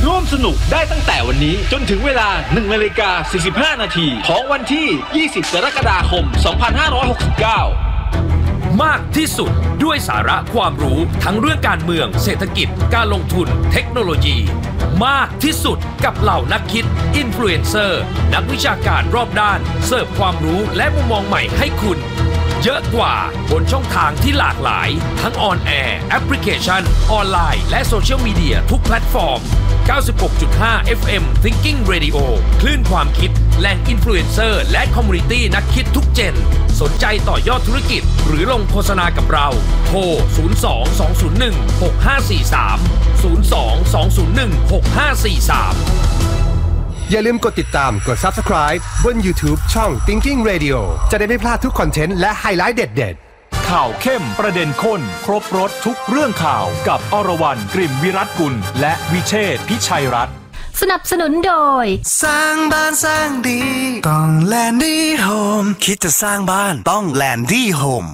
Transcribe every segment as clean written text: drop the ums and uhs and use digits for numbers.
ร่วมสนุกได้ตั้งแต่วันนี้จนถึงเวลา 1:45 น.ของวันที่ 20 กรกฎาคม 2569 มากที่สุดด้วยสาระความรู้ทั้งเรื่องการเมืองเศรษฐกิจการลงทุนเทคโนโลยีมากที่สุดกับเหล่านักคิดอินฟลูเอนเซอร์นักวิชาการรอบด้านเสิร์ฟความรู้และมุมมองใหม่ให้คุณเยอะกว่าบนช่องทางที่หลากหลายทั้งออนแอร์แอปพลิเคชันออนไลน์และโซเชียลมีเดียทุกแพลตฟอร์ม 96.5 FM Thinking Radio คลื่นความคิดแหล่งอินฟลูเอนเซอร์และคอมมูนิตี้นักคิดทุกเจนสนใจต่อยอดธุรกิจหรือลงโฆษณากับเราโทร 02-201-6543 02-201-6543 อย่าลืมกดติดตามกด Subscribe บน YouTube ช่อง Thinking Radio จะได้ไม่พลาดทุกคอนเทนต์และไฮไลท์เด็ดๆข่าวเข้มประเด็นข้นครบรสทุกเรื่องข่าวกับอรวรรณ กลิ่นวิรัตกุลและวิเชษฐ์พิชัยรัตน์สนับสนุนโดยสร้างบ้านสร้างดีต้องแลนดี้โฮมคิดจะสร้างบ้านต้องแลนดี้โฮม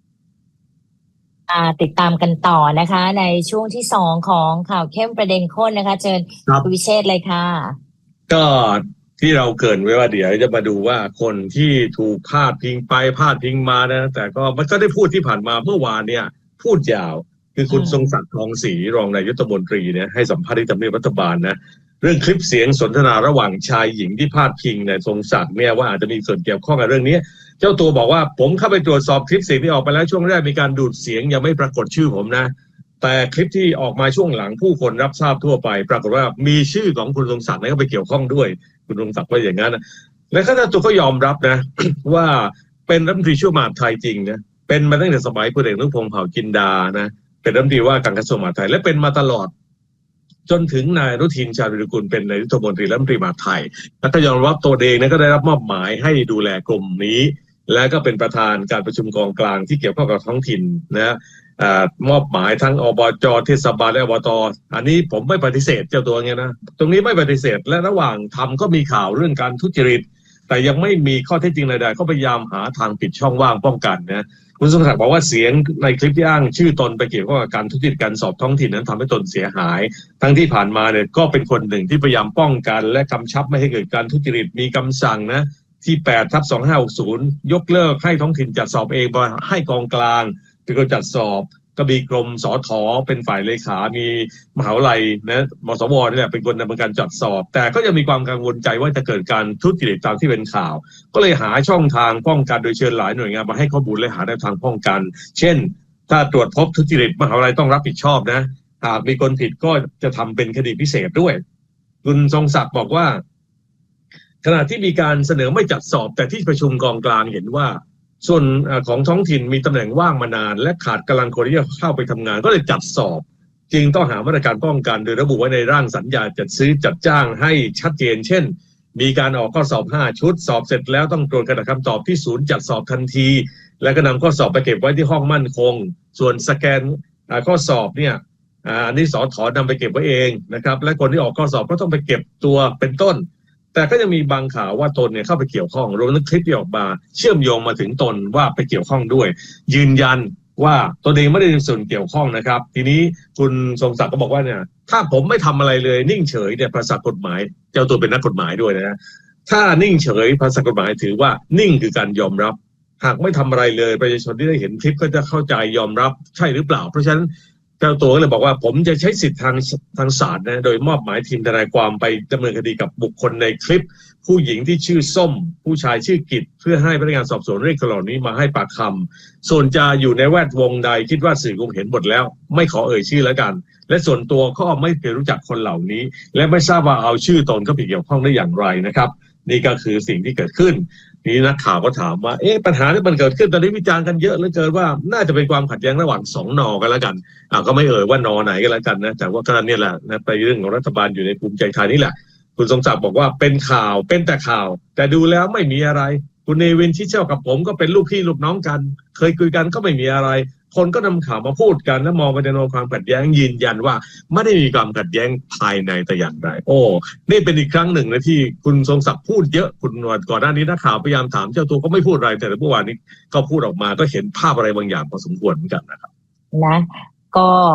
ติดตามกันต่อนะคะในช่วงที่2ของข่าวเข้มประเด็นข้นนะคะเชิญคุณวิเชษฐ์เลยค่ะก็ที่เราเกริ่นไว้ว่าเดี๋ยวจะมาดูว่าคนที่ถูกพาดพิงไปพาดพิงมานะแต่ก็มันก็ได้พูดที่ผ่านมาเมื่อวานเนี่ยพูดยาวคือคุณทรงศักดิ์ทองศรีรองนายกรัฐมนตรีเนี่ยให้สัมภาษณ์ที่ทำเนียบรัฐบาลนะเรื่องคลิปเสียงสนทนาระหว่างชายหญิงที่พาดพิงในทรงศักดิ์เนี่ยว่าอาจจะมีส่วนเกี่ยวข้องกับเรื่องนี้เจ้าตัวบอกว่าผมเข้าไปตรวจสอบคลิปเสียงที่ออกไปแล้วช่วงแรกมีการดูดเสียงยังไม่ปรากฏชื่อผมนะแต่คลิปที่ออกมาช่วงหลังผู้คนรับทราบทั่วไปปรากฏว่ามีชื่อของคุณทรงศักดิ์เข้าไปเกี่ยวข้องด้วยคุณทรงศักดิ์ว่าอย่างนั้นนะและข้าราชการก็ยอมรับนะ ว่าเป็นรัฐมนตรีช่วยมหาดไทยจริงนะเป็นมาตั้งแต่สมัยพลเอกอนุพงษ์เผ่าจินดานะเป็นรัฐมนตรีว่าการกระทรวงมหาดไทยและเป็นมาตลอดจนถึงนายอนุทินชาญวิรุฬกุลเป็นนายกรัฐมนตรีรัฐมนตรีมหาดไทยและก็ยอมรับตัวเองนะก็ได้รับมอบหมายให้ดูแลกลุ่มนี้และก็เป็นประธานการประชุมกองกลางที่เกี่ยวข้องกับท้องถิ่นนะมอบหมายทั้งอบจ.เทศบาลและอบต.อันนี้ผมไม่ปฏิเสธเจ้าตัวเงี้ยนะตรงนี้ไม่ปฏิเสธและระหว่างทำก็มีข่าวเรื่องการทุจริตแต่ยังไม่มีข้อเท็จจริงใดๆก็พยายามหาทางปิดช่องว่างป้องกันนะคุณทรงศักดิ์บอกว่าเสียงในคลิปที่อ้างชื่อตนไปเกี่ยวข้องกับการทุจริตการสอบท้องถิ่นนั้นทำให้ตนเสียหายทั้งที่ผ่านมาเนี่ยก็เป็นคนหนึ่งที่พยายามป้องกันและกำชับไม่ให้เกิดการทุจริตมีคำสั่งนะที่ 8/2560 ยกเลิกให้ท้องถิ่นจัดสอบเองมาให้กองกลางเป็นคนจัดสอบก็มีกรมสท.เป็นฝ่ายเลขามีมหาวิทยาลัยนะมสว.นี่แหละเป็นคนดำเนินการจัดสอบแต่ก็ยังมีความกังวลใจว่าจะเกิดการทุจริตตามที่เป็นข่าวก็เลยหาช่องทางป้องกันโดยเชิญหลายหน่วยงานมาให้ข้อมูลและหาแนวทางป้องกันเช่นถ้าตรวจพบทุจริตมหาวิทยาลัยต้องรับผิดชอบนะหากมีคนผิดก็จะทำเป็นคดีพิเศษด้วยคุณทรงศักดิ์บอกว่าขณะที่มีการเสนอไม่จัดสอบแต่ที่ประชุมกองกลางเห็นว่าส่วนของท้องถิ่นมีตำแหน่งว่างมานานและขาดกำลังคนที่จะเข้าไปทำงานก็เลยจัดสอบจึงต้องหามาตรการป้องกันโดยระบุไว้ในร่างสัญญาจัดซื้อจัดจ้างให้ชัดเจนเช่นมีการออกข้อสอบ5ชุดสอบเสร็จแล้วต้องตรวจกระดาษคำตอบที่ศูนย์จัดสอบทันทีแล้วก็นำข้อสอบไปเก็บไว้ที่ห้องมั่นคงส่วนสแกนข้อสอบเนี่ยอันนี้สท.นำไปเก็บไว้เองนะครับและคนที่ออกข้อสอบก็ต้องไปเก็บตัวเป็นต้นแต่ก็ยังมีบางข่าวว่าตนเนี่ยเข้าไปเกี่ยวข้องรวมทั้งคลิปที่ออกมาเชื่อมโยงมาถึงตนว่าไปเกี่ยวข้องด้วยยืนยันว่าตนเองไม่ได้มีส่วนเกี่ยวข้องนะครับทีนี้คุณทรงศักดิ์ก็บอกว่าเนี่ยถ้าผมไม่ทำอะไรเลยนิ่งเฉยเนี่ยภาษากฎหมายเจ้าตัวเป็นนักกฎหมายด้วยนะถ้านิ่งเฉยภาษากฎหมายถือว่านิ่งคือการยอมรับหากไม่ทำอะไรเลยประชาชนที่ได้เห็นคลิปก็จะเข้าใจยอมรับใช่หรือเปล่าเพราะฉะนั้นเจ้าตัวก็เลยบอกว่าผมจะใช้สิทธิทางศาลนะโดยมอบหมายทีมทนายความไปดำเนินคดีกับบุคคลในคลิปผู้หญิงที่ชื่อส้มผู้ชายชื่อกิจเพื่อให้พนักงานสอบสวนเรียกคนเหล่านี้มาให้ปากคำส่วนจะอยู่ในแวดวงใดคิดว่าสื่อคงเห็นหมดแล้วไม่ขอเอ่ยชื่อแล้วกันและส่วนตัวก็ไม่เคยรู้จักคนเหล่านี้และไม่ทราบว่าเอาชื่อตนเข้าไปเกี่ยวข้องได้อย่างไรนะครับนี่ก็คือสิ่งที่เกิดขึ้นนี่นักข่าวก็ถามว่าปัญหาที่มันเกิดขึ้นตอนนี้วิจารณ์กันเยอะเหลือเกินว่าน่าจะเป็นความขัดแย้งระหว่าง2 น.กันแล้วกันก็ไม่เอ่ยว่าน.ไหนกันแล้วกันนะแต่ว่าก็นี่แหละนะไปเรื่องของรัฐบาลอยู่ในภูมิใจไทยนี่แหละคุณทรงศักดิ์บอกว่าเป็นข่าวเป็นแต่ข่าวแต่ดูแล้วไม่มีอะไรคุณเนวินชิดชอบกับผมก็เป็นลูกพี่ลูกน้องกันเคยคุยกันก็ไม่มีอะไรคนก็นำข่าวมาพูดกันและมองไปในแนวความขัดแย้งยืนยันว่าไม่ได้มีความขัดแย้งภายในแต่อย่างใดนี่เป็นอีกครั้งหนึ่งนะที่คุณทรงศักดิ์พูดเยอะคุณก่อนหน้านี้นักข่าวพยายามถามเจ้าตัวก็ไม่พูดอะไรแต่เมื่อวานนี้ก็พูดออกมาก็เห็นภาพอะไรบางอย่างพอสมควรเหมือนกันนะครับนะก็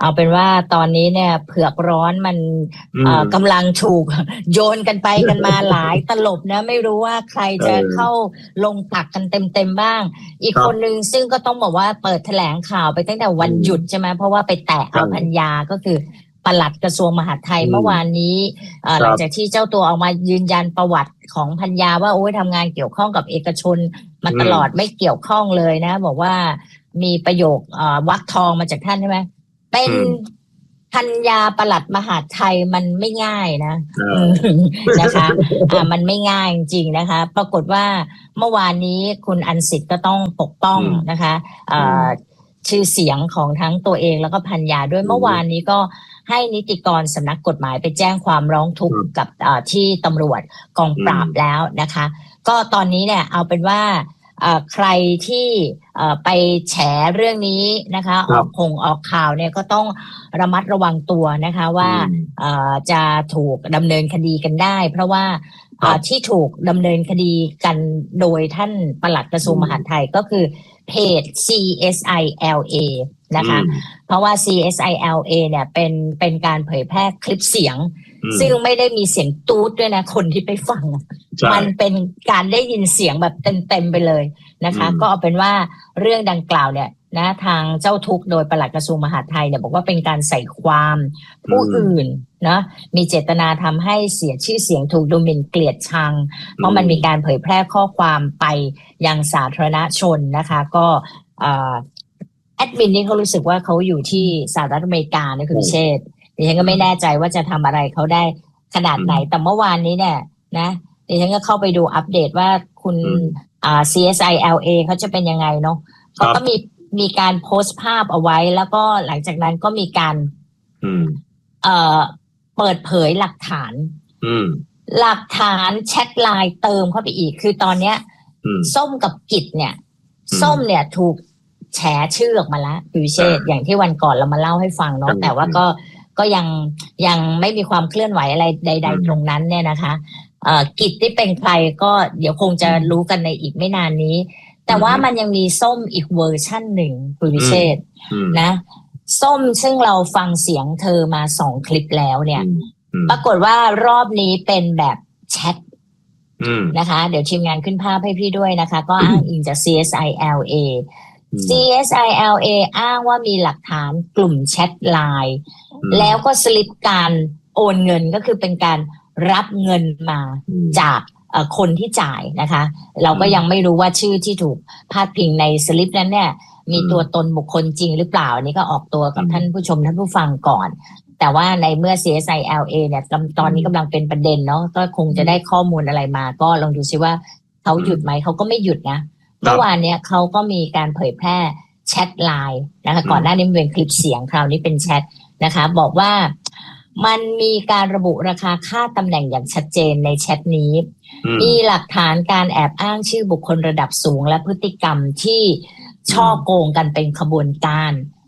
เอาเป็นว่าตอนนี้เนี่ยเผือกร้อนมันกำลังถูกโยนกันไปกันมาหลายตลบนะไม่รู้ว่าใครจะเข้าลงตักกันเต็มบ้างอีกคนนึงซึ่งก็ต้องบอกว่าเปิดแถลงข่าวไปตั้งแต่วันหยุดใช่ไหมเพราะว่าไปแตะเอาพัญญาก็คือปลัดกระทรวงมหาดไทยเมื่อวานนี้หลังจากที่เจ้าตัวออกมายืนยันประวัติของพัญญาว่าโอ้ยทำงานเกี่ยวข้องกับเอกชนมาตลอดไม่เกี่ยวข้องเลยนะบอกว่ามีประโยควรรคทองมาจากท่านใช่ไหมเป็นพัญญาปลัดมหาดไทยมันไม่ง่ายนะนะคะมันไม่ง่ายจริงๆนะคะปรากฏว่าเมื่อวานนี้คุณอันสิทธิ์ก็ต้องปกป้องนะคะชื่อเสียงของทั้งตัวเองแล้วก็พัญญาด้วยเมื่อวานนี้ก็ให้นิติกรสำนักกฎหมายไปแจ้งความร้องทุกข์กับที่ตำรวจกองปราบแล้วนะคะก็ตอนนี้เนี่ยเอาเป็นว่าใครที่ไปแฉเรื่องนี้นะคะออกข่าวเนี่ยก็ต้องระมัดระวังตัวนะคะว่าจะถูกดำเนินคดีกันได้เพราะว่าที่ถูกดำเนินคดีกันโดยท่านปลัดกระทรวงมหาดไทยก็คือเพจ CSILA นะคะเพราะว่า CSILA เนี่ยเป็นการเผยแพร่คลิปเสียงซึ่งไม่ได้มีเสียงตูดด้วยนะคนที่ไปฟังมันเป็นการได้ยินเสียงแบบเต็มไปเลยนะคะก็เอาเป็นว่าเรื่องดังกล่าวเนี่ยนะทางเจ้าทุกข์โดยปลัดกระทรวงมหาดไทยเนี่ยบอกว่าเป็นการใส่ความผู้อื่นนะมีเจตนาทำให้เสียชื่อเสียงถูกดูหมิ่นเกลียดชังเพราะมันมีการเผยแพร่ข้อความไปยังสาธารณชนนะคะก็แอดมินนี่เขารู้สึกว่าเขาอยู่ที่สหรัฐอเมริกานะคุณพิเชษฐ์ดิฉันก็ไม่แน่ใจว่าจะทำอะไรเขาได้ขนาดไหนแต่เมื่อวานนี้เนี่ยนะดิฉันก็เข้าไปดูอัปเดตว่าคุณCSILA เขาจะเป็นยังไงเนาะเขาก็มีการโพสต์ภาพเอาไว้แล้วก็หลังจากนั้นก็มีการเปิดเผยหลักฐานแชทไลน์เติมเข้าไปอีกคือตอนเนี้ยส้มกับกิจเนี่ยส้มเนี่ยถูกแฉชื่อออกมาแล้วพิเชษอย่างที่วันก่อนเรามาเล่าให้ฟังเนาะแต่ว่าก็ยังไม่มีความเคลื่อนไหวอะไรใดๆตรงนั้นเนี่ยนะคะกิจที่เป็นใครก็เดี๋ยวคงจะรู้กันในอีกไม่นานนี้แต่ว่ามันยังมีส้มอีกเวอร์ชั่นหนึ่งคุณพิเชษนะส้มซึ่งเราฟังเสียงเธอมา2 คลิปแล้วเนี่ยปรากฏว่ารอบนี้เป็นแบบแชทนะคะเดี๋ยวทีมงานขึ้นภาพให้พี่ด้วยนะคะก็อ้างอิงจาก CSILA อ้างว่ามีหลักฐานกลุ่มแชทไลน์แล้วก็สลิปการโอนเงินก็คือเป็นการรับเงินมาจากคนที่จ่ายนะคะเราก็ยังไม่รู้ว่าชื่อที่ถูกพาดพิงในสลิปนั้นเนี่ยมีตัวตนบุคคลจริงหรือเปล่าอันนี้ก็ออกตัวกับท่านผู้ชมท่านผู้ฟังก่อนแต่ว่าในเมื่อ CSILA เนี่ยตอนนี้กำลังเป็นประเด็นเนาะก็คงจะได้ข้อมูลอะไรมาก็ลองดูซิว่าเขาหยุดไหมเขาก็ไม่หยุดนะเมื่อวานเนี่ยเขาก็มีการเผยแพร่แชทไลน์นะคะก่อนหน้านี้เป็นคลิปเสียงคราวนี้เป็นแชทนะคะบอกว่ามันมีการระบุราคาค่าตำแหน่งอย่างชัดเจนในแชทนี้มีหลักฐานการแอบอ้างชื่อบุคคลระดับสูงและพฤติกรรมที่ช่อโกงกันเป็นขบวนการ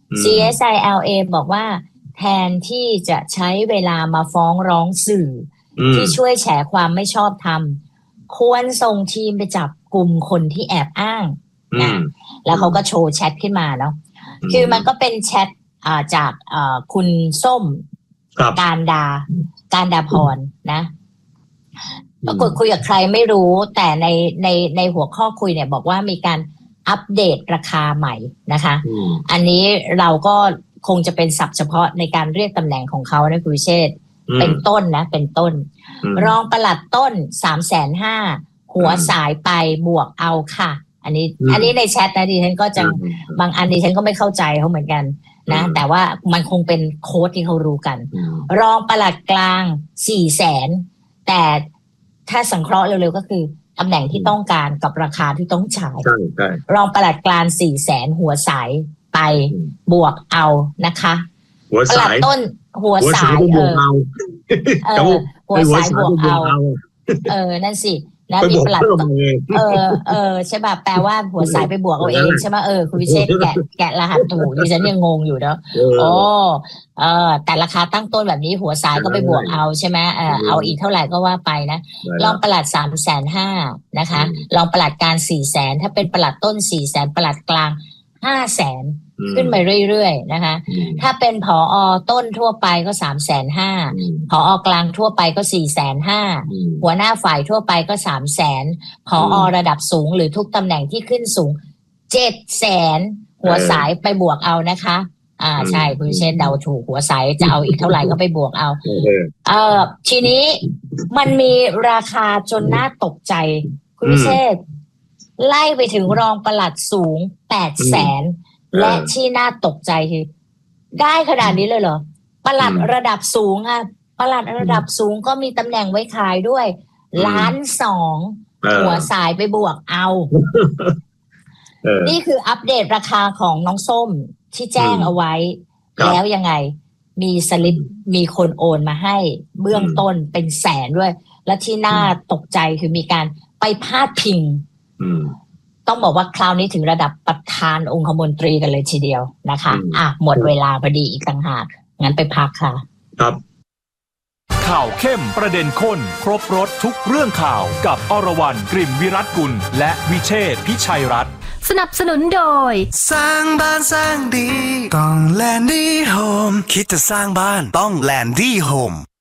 CSILA บอกว่าแทนที่จะใช้เวลามาฟ้องร้องสื่อที่ช่วยแฉความไม่ชอบธรรมควรส่งทีมไปจับกลุ่มคนที่แอบอ้างนะแล้วเขาก็โชว์แชทขึ้นมาเนาะคือมันก็เป็นแชทจากคุณส้มการดาพรนะปรากฏคุยกับใครไม่รู้แต่ในหัวข้อคุยเนี่ยบอกว่ามีการอัปเดตราคาใหม่นะคะอันนี้เราก็คงจะเป็นศัพท์เฉพาะในการเรียกตำแหน่งของเขานะคุณวิเชษฐ์เป็นต้นนะเป็นต้นรองปลัดต้น 350,000 หัวสายไปบวกเอาค่ะอันนี้ในแชทนะดิฉันก็จะบางอันดิฉันก็ไม่เข้าใจเขาเหมือนกันนะแต่ว่ามันคงเป็นโค้ดที่เขารู้กันรองปลัดกลาง 400,000 แต่ถ้าสังเคราะห์เร็วๆก็คือตำแหน่งที่ต้องการกับราคาที่ต้องจ่ายรองปลัดกลาง 400,000 หัวสายไปบวกเอานะคะหัวสายต้นหัวสายหัวสายบวกเอานั่นสิแล้วมีปลัดใช่ป่ะแปลว่าหัวสายไปบวกเอาเองใช่ไหมคุณวิเชษฐ์แกะรหัสถูกดิฉันยังงงอยู่เนาะแต่ราคาตั้งต้นแบบนี้หัวสายก็ไปบวกเอาใช่ไหมเอาอีกเท่าไหร่ก็ว่าไปนะรองปลัด 350,000 นะคะรองปลัดกลาง 400,000ถ้าเป็นปลัดต้น 400,000ปลัดกลาง 500,000 ขึ้นมาเรื่อยๆนะคะถ้าเป็นผอ.ต้นทั่วไปก็350,000ผอ.กลางทั่วไปก็450,000หัวหน้าฝ่ายทั่วไปก็300,000ผอ.ระดับสูงหรือทุกตำแหน่งที่ขึ้นสูง700,000หัวสายไปบวกเอานะคะใช่คุณเชษเดาถูกหัวสายจะเอาอีกเท่าไหร่ก็ไปบวกเอาทีนี้มันมีราคาจนน่าตกใจคุณเชษไล่ไปถึงรองปลัดสูง800,000และที่น่าตกใจคือได้ขนาดนี้เลยเหรอปลัดระดับสูงอ่ะปลัดระดับสูงก็มีตำแหน่งไว้ขายด้วย1,200,000หัวสายไปบวกเอานี่คืออัปเดตราคาของน้องส้มที่แจ้งเอาไว้แล้วยังไงมีสลิปมีคนโอนมาให้เบื้องต้นเป็นแสนด้วยและที่น่าตกใจคือมีการไปพาดพิงต้องบอกว่าคราวนี้ถึงระดับประธานองคมนตรีกันเลยทีเดียวนะคะหมดเวลาพอดีอีกต่างหากงั้นไปพักค่ะครับข่าวเข้มประเด็นข้นครบรสทุกเรื่องข่าวกับอรวรรณ กลิ่นวิรัตกุลและวิเชษฐ์พิชัยรัตน์สนับสนุนโดยสร้างบ้านสร้างดีต้องแลนดี้โฮมคิดจะสร้างบ้านต้องแลนดี้โฮม